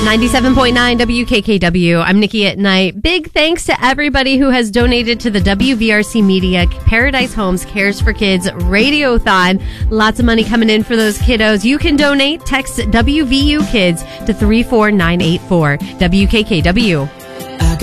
97.9 WKKW. I'm Nikki at Night. Big thanks to everybody who has donated to the WVRC Media Paradise Homes Cares for Kids Radiothon. Lots of money coming in for those kiddos. You can donate. Text WVU Kids to 34984. WKKW.